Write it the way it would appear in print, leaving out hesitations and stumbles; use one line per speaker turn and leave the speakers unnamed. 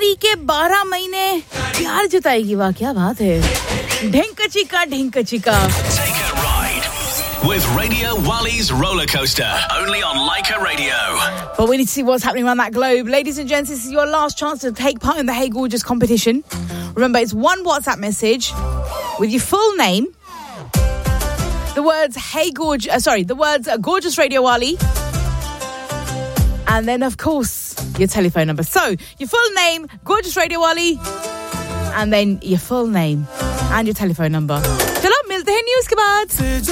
पति के 12 महीने प्यार जताएगी वाह क्या बात है ढिंक चिका
Take a ride with Radio Wali's roller coaster only on Leica Radio.
But we need to see what's happening around that globe. Ladies and gents, this is your last chance to take part in the Hey Gorgeous competition. Remember, it's one WhatsApp message with your full name, the words Gorgeous Radio Wali, and then of course your telephone number. So your full name, Gorgeous Radio Wali, and then your full name and your telephone number. चलो मिलते हैं news के बाद